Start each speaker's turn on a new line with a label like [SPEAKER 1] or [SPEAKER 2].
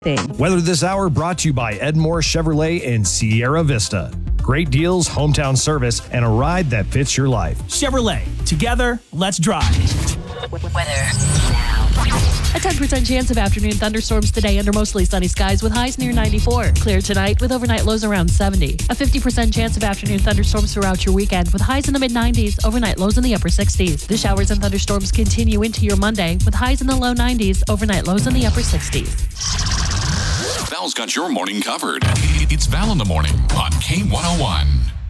[SPEAKER 1] Weather this hour brought to you by Edmore Chevrolet in Sierra Vista. Great deals, hometown service, and a ride that fits your life.
[SPEAKER 2] Chevrolet. Together, let's drive.
[SPEAKER 3] Weather now.
[SPEAKER 4] A 10% chance of afternoon thunderstorms today under mostly sunny skies with highs near 94. Clear tonight with overnight lows around 70. A 50% chance of afternoon thunderstorms throughout your weekend with highs in the mid-90s, overnight lows in the upper 60s. The showers and thunderstorms continue into your Monday with highs in the low 90s, overnight lows in the upper 60s.
[SPEAKER 5] Val's got your morning covered. It's Val in the Morning on K101.